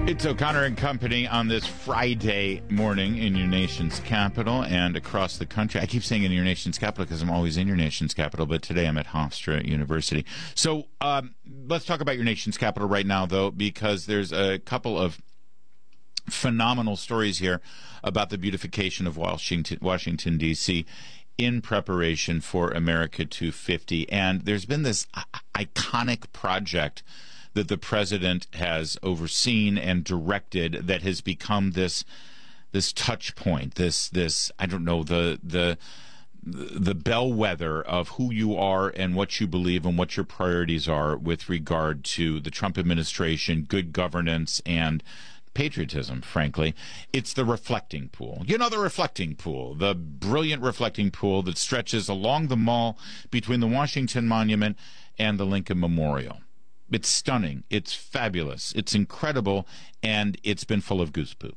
It's O'Connor and Company on this Friday morning in your nation's capital and across the country. I keep saying in your nation's capital because I'm always in your nation's capital, but today I'm at Hofstra University. So let's talk about your nation's capital right now, though, because there's a couple of phenomenal stories here about the beautification of Washington, D.C., in preparation for America 250. And there's been this iconic project that the president has overseen and directed that has become this touch point, this I don't know, the bellwether of who you are and what you believe and what your priorities are with regard to the Trump administration, good governance, and patriotism, frankly. It's the reflecting pool. You know, the reflecting pool, the brilliant reflecting pool that stretches along the mall between the Washington Monument and the Lincoln Memorial. It's stunning. It's fabulous. It's incredible. And it's been full of goose poop.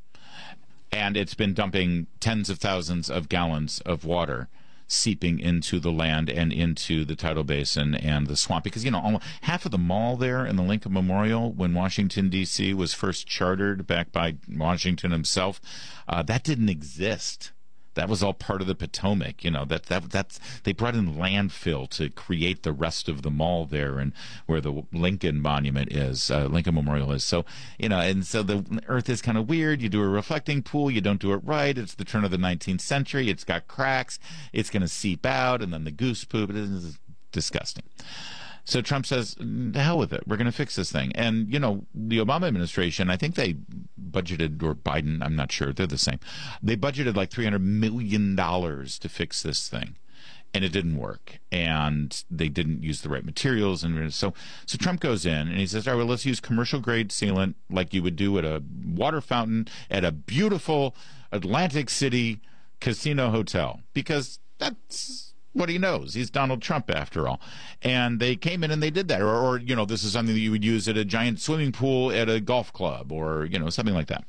And it's been dumping tens of thousands of gallons of water seeping into the land and into the tidal basin and the swamp. Because, you know, half of the mall there in the Lincoln Memorial, when Washington, D.C. was first chartered back by Washington himself, that didn't exist. That was all part of the Potomac. You know, that's they brought in landfill to create the rest of the mall there and where the Lincoln Monument is, Lincoln Memorial is. So, you know, and so the earth is kind of weird. You do a reflecting pool, you don't do it right. It's the turn of the 19th century. It's got cracks. It's going to seep out, and then the goose poop. It is disgusting. So Trump says, the hell with it. We're going to fix this thing. And, you know, the Obama administration, I think they budgeted, or Biden, I'm not sure, they're the same. They budgeted like $300 million to fix this thing. And it didn't work. And they didn't use the right materials. And so Trump goes in and he says, all right, well, let's use commercial grade sealant like you would do at a water fountain at a beautiful Atlantic City casino hotel. Because that's what he knows. He's Donald Trump, after all. And they came in and they did that. Or, you know, this is something that you would use at a giant swimming pool at a golf club or, you know, something like that.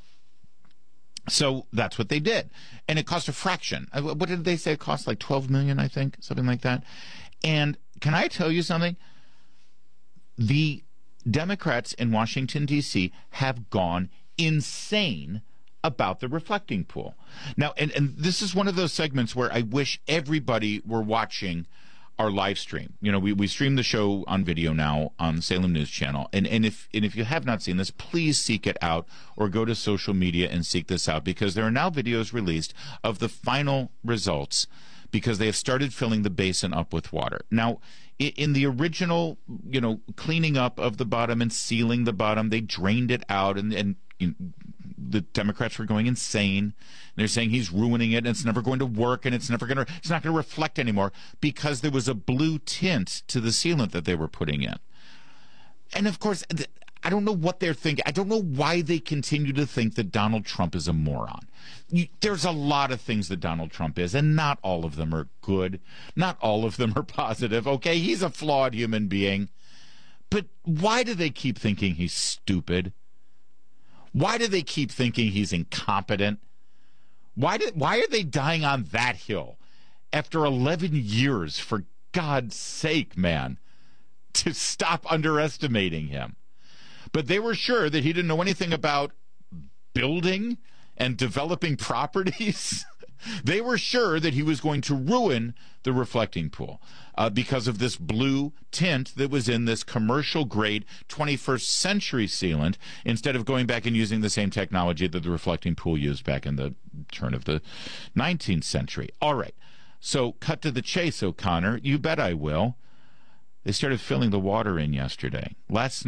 So that's what they did. And it cost a fraction. What did they say? It cost like $12 million, I think, something like that. And can I tell you something? The Democrats in Washington, D.C. have gone insane about the reflecting pool. Now, and this is one of those segments where I wish everybody were watching our live stream. You know, we stream the show on video now on the Salem News Channel. And if you have not seen this, please seek it out or go to social media and seek this out, because there are now videos released of the final results, because they have started filling the basin up with water. Now, in the original, you know, cleaning up of the bottom and sealing the bottom, they drained it out, and the Democrats were going insane. They're saying he's ruining it, and it's never going to work, and it's not going to reflect anymore, because there was a blue tint to the sealant that they were putting in. And of course, I don't know what they're thinking. I don't know why they continue to think that Donald Trump is a moron. There's a lot of things that Donald Trump is, and not all of them are good. Not all of them are positive. Okay, he's a flawed human being. But why do they keep thinking he's stupid? Why do they keep thinking he's incompetent? Why are they dying on that hill after 11 years, for God's sake, man, to stop underestimating him? But they were sure that he didn't know anything about building and developing properties. They were sure that he was going to ruin the reflecting pool because of this blue tint that was in this commercial-grade 21st century sealant, instead of going back and using the same technology that the reflecting pool used back in the turn of the 19th century. All right, so cut to the chase, O'Connor. You bet I will. They started filling the water in yesterday. Last night,